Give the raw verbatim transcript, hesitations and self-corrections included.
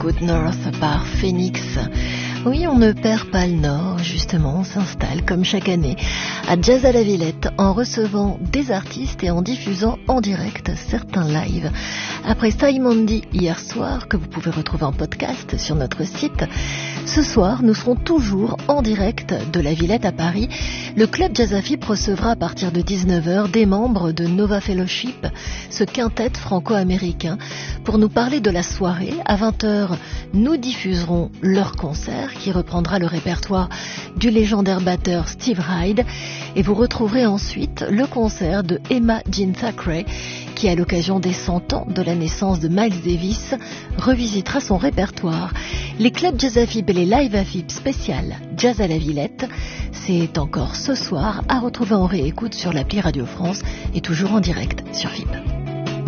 Good North par Phoenix. Oui, on ne perd pas le Nord, justement, on s'installe comme chaque année à Jazz à la Villette en recevant des artistes et en diffusant en direct certains lives. Après Simondi hier soir, que vous pouvez retrouver en podcast sur notre site, ce soir nous serons toujours en direct de la Villette à Paris. Le club Jazz A F I P recevra à partir de dix-neuf heures des membres de Nova Fellowship, ce quintet franco-américain, pour nous parler de la soirée. À vingt heures, nous diffuserons leur concert qui reprendra le répertoire du légendaire batteur Steve Hyde, et vous retrouverez ensuite le concert de Emma Jean Thackeray qui, à l'occasion des cent ans de la naissance de Miles Davis, revisitera son répertoire. Les clubs Jazz A F I P et les live A F I P spécial Jazz à la Villette, c'est encore ce soir à retrouver en réécoute sur l'appli Radio France et toujours en direct sur F I P.